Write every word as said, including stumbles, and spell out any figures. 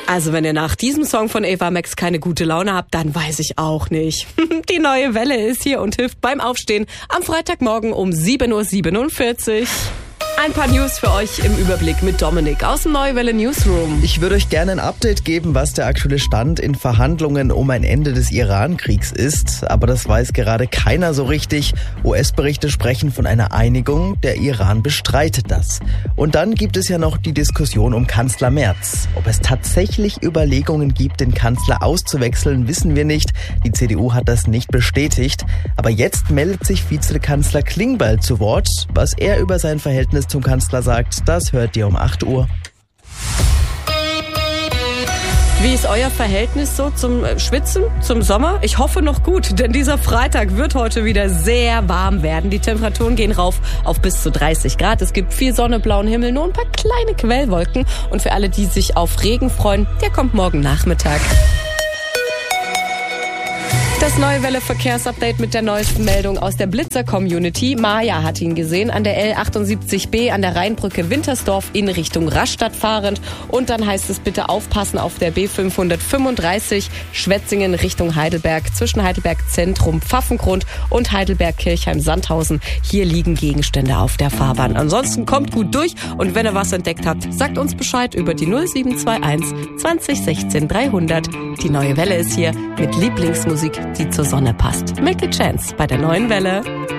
Also wenn ihr nach diesem Song von Ava Max keine gute Laune habt, dann weiß ich auch nicht. Die neue Welle ist hier und hilft beim Aufstehen am Freitagmorgen um sieben Uhr siebenundvierzig. Ein paar News für euch im Überblick mit Dominik aus dem Neue Welle Newsroom. Ich würde euch gerne ein Update geben, was der aktuelle Stand in Verhandlungen um ein Ende des Iran-Kriegs ist. Aber das weiß gerade keiner so richtig. U S-Berichte sprechen von einer Einigung. Der Iran bestreitet das. Und dann gibt es ja noch die Diskussion um Kanzler Merz. Ob es tatsächlich Überlegungen gibt, den Kanzler auszuwechseln, wissen wir nicht. Die C D U hat das nicht bestätigt. Aber jetzt meldet sich Vizekanzler Klingbeil zu Wort. Was er über sein Verhältnis zum Kanzler sagt, das hört ihr um acht Uhr. Wie ist euer Verhältnis so zum Schwitzen, zum Sommer? Ich hoffe noch gut, denn dieser Freitag wird heute wieder sehr warm werden. Die Temperaturen gehen rauf auf bis zu dreißig Grad. Es gibt viel Sonne, blauen Himmel, nur ein paar kleine Quellwolken. Und für alle, die sich auf Regen freuen, der kommt morgen Nachmittag. Das Neue Welle Verkehrsupdate mit der neuesten Meldung aus der Blitzer-Community. Maja hat ihn gesehen an der L achtundsiebzig B an der Rheinbrücke Wintersdorf in Richtung Rastatt fahrend. Und dann heißt es bitte aufpassen auf der B fünfhundertfünfunddreißig Schwetzingen Richtung Heidelberg zwischen Heidelberg Zentrum Pfaffengrund und Heidelberg Kirchheim Sandhausen. Hier liegen Gegenstände auf der Fahrbahn. Ansonsten kommt gut durch und wenn ihr was entdeckt habt, sagt uns Bescheid über die null sieben zwei eins zwanzig sechzehn dreihundert. Die Neue Welle ist hier mit Lieblingsmusik, die zur Sonne passt. Make a chance bei der Neuen Welle.